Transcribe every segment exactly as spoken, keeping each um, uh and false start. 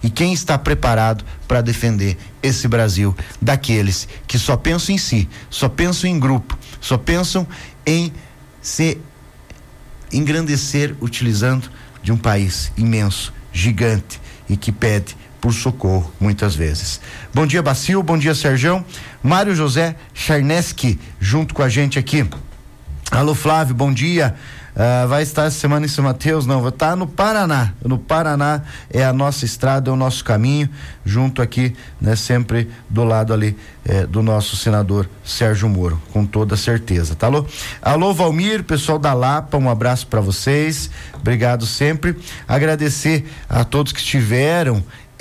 E quem está preparado para defender esse Brasil daqueles que só pensam em si, só pensam em grupo, só pensam em se engrandecer utilizando de um país imenso, gigante e que pede por socorro muitas vezes. Bom dia, Bacil, bom dia, Serjão. Mário José Charneski junto com a gente aqui. Alô, Flávio, bom dia. Uh, vai estar essa semana em São Mateus? Não, vai estar no Paraná. No Paraná é a nossa estrada, é o nosso caminho, junto aqui, né, sempre do lado ali eh, do nosso senador Sérgio Moro, com toda certeza, tá? Alô, alô, Valmir, pessoal da Lapa, um abraço para vocês, obrigado sempre. Agradecer a todos que estiveram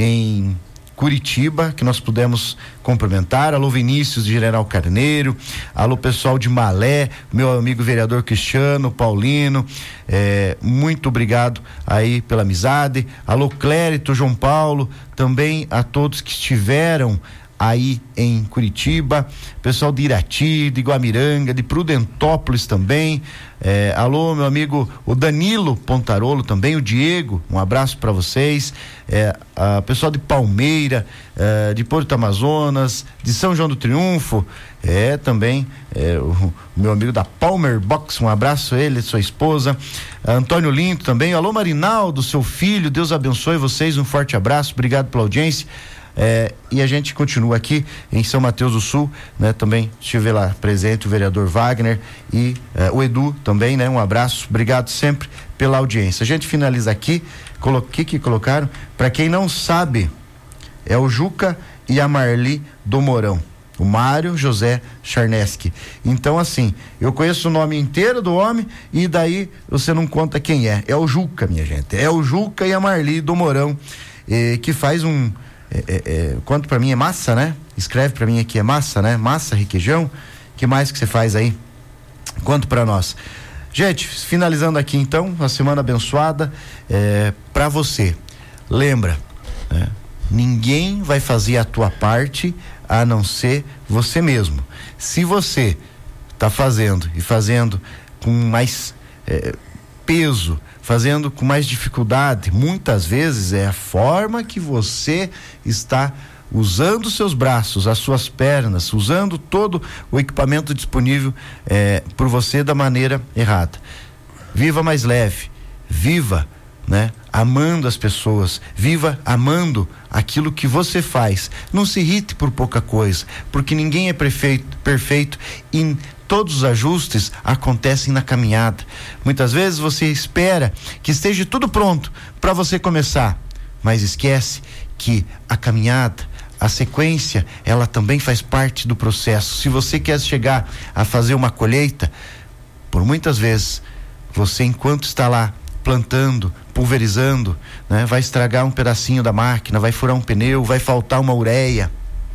em Curitiba, que nós pudemos cumprimentar. Alô, Vinícius de General Carneiro, alô, pessoal de Malé, meu amigo vereador Cristiano, Paulino, é, muito obrigado aí pela amizade. Alô, Clérito, João Paulo, também a todos que estiveram aí em Curitiba, pessoal de Irati, de Guamiranga, de Prudentópolis também. É, alô, meu amigo o Danilo Pontarolo também, o Diego, um abraço para vocês. É, a pessoal de Palmeira, é, de Porto Amazonas, de São João do Triunfo, é também é, o, o meu amigo da Palmer Box, um abraço a ele, sua esposa. Antônio Linto também. Alô, Marinaldo, seu filho, Deus abençoe vocês, um forte abraço, obrigado pela audiência. É, e a gente continua aqui em São Mateus do Sul, né? Também estive lá presente o vereador Wagner e é, o Edu também, né? Um abraço, obrigado sempre pela audiência. A gente finaliza aqui, o que que colocaram? Para quem não sabe, é o Juca e a Marli do Mourão, o Mário José Charneski. Então, assim, eu conheço o nome inteiro do homem e daí você não conta quem é. É o Juca, minha gente, é o Juca e a Marli do Mourão, eh, que faz um É, é, é, quanto pra mim é massa, né? Escreve pra mim aqui, é massa, né? Massa, requeijão. Que mais que você faz aí? Quanto pra nós. Gente, finalizando aqui então, uma semana abençoada é, pra você. Lembra, né? Ninguém vai fazer a tua parte a não ser você mesmo. Se você tá fazendo e fazendo com mais é, peso, fazendo com mais dificuldade, muitas vezes é a forma que você está usando os seus braços, as suas pernas, usando todo o equipamento disponível eh, por você da maneira errada. Viva mais leve, viva, né? Amando as pessoas, viva amando aquilo que você faz. Não se irrite por pouca coisa, porque ninguém é perfeito, perfeito e todos os ajustes acontecem na caminhada. Muitas vezes você espera que esteja tudo pronto para você começar, mas esquece que a caminhada, a sequência, ela também faz parte do processo. Se você quer chegar a fazer uma colheita, por muitas vezes você, enquanto está lá plantando, pulverizando, né, vai estragar um pedacinho da máquina, vai furar um pneu, vai faltar uma ureia.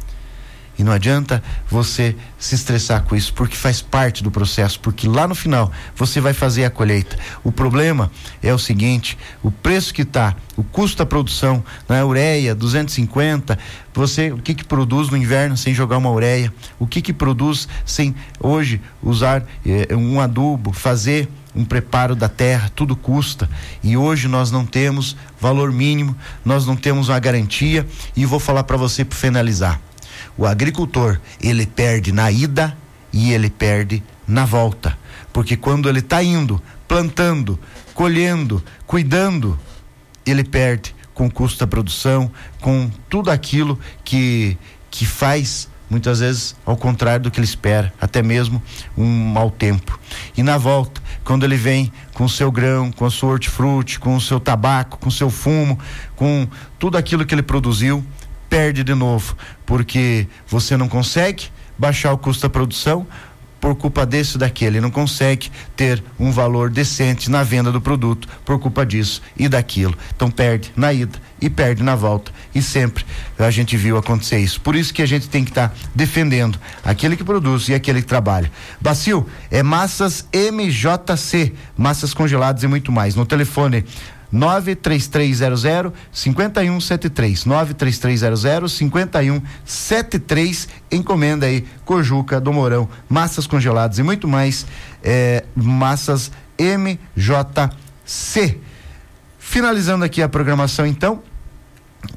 E não adianta você se estressar com isso, porque faz parte do processo, porque lá no final você vai fazer a colheita. O problema é o seguinte: o preço que tá, o custo da produção, né, ureia, duzentos e cinquenta, você, o que que produz no inverno sem jogar uma ureia? O que que produz sem hoje usar eh, um adubo, fazer um preparo da terra? Tudo custa. E hoje nós não temos valor mínimo, nós não temos uma garantia. E vou falar para você para finalizar: o agricultor, ele perde na ida e ele perde na volta, porque quando ele está indo, plantando, colhendo, cuidando, ele perde com o custo da produção, com tudo aquilo que que faz muitas vezes ao contrário do que ele espera, até mesmo um mau tempo. E na volta, quando ele vem com o seu grão, com a sua hortifruti, com o seu tabaco, com o seu fumo, com tudo aquilo que ele produziu, perde de novo, porque você não consegue baixar o custo da produção por culpa desse ou daquele, não consegue ter um valor decente na venda do produto por culpa disso e daquilo. Então perde na ida e perde na volta, e sempre a gente viu acontecer isso. Por isso que a gente tem que estar tá defendendo aquele que produz e aquele que trabalha. Bacil, é Massas M J C, massas congeladas e muito mais. No telefone nove três três zero zero cinco um sete três, nove três três zero zero cinco um sete três, encomenda aí, Cojuca do Mourão, massas congeladas e muito mais, é, Massas M J C. Finalizando aqui a programação então,